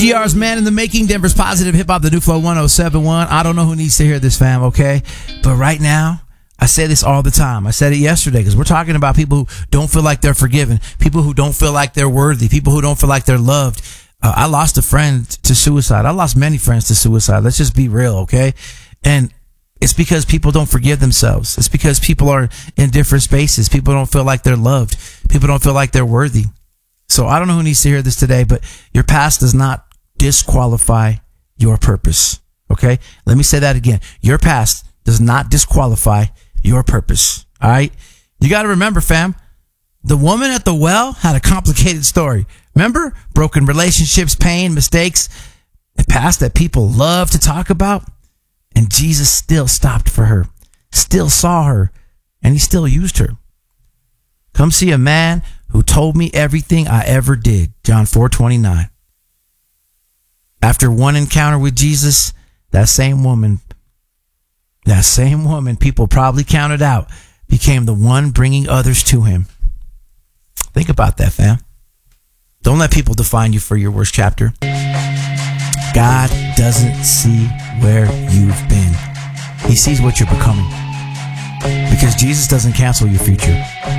GR's Man in the Making, Denver's Positive Hip Hop, the New Flow 1071. I don't know who needs to hear this, fam, okay? But right now, I say this all the time. I said it yesterday because we're talking about people who don't feel like they're forgiven, people who don't feel like they're worthy, people who don't feel like they're loved. I lost a friend to suicide. I lost many friends to suicide. Let's just be real, okay? And it's because people don't forgive themselves. It's because people are in different spaces. People don't feel like they're loved. People don't feel like they're worthy. So I don't know who needs to hear this today, but your past does not disqualify your purpose. Okay? Let me say that again. Your past does not disqualify your purpose. All right? You got to remember, fam, the woman at the well had a complicated story. Remember? Broken relationships, pain, mistakes, a past that people love to talk about. And Jesus still stopped for her, still saw her, and he still used her. Come see a man who told me everything I ever did. John 4:29. After one encounter with Jesus, that same woman people probably counted out, became the one bringing others to him. Think about that, fam. Don't let people define you for your worst chapter. God doesn't see where you've been. He sees what you're becoming. Because Jesus doesn't cancel your future.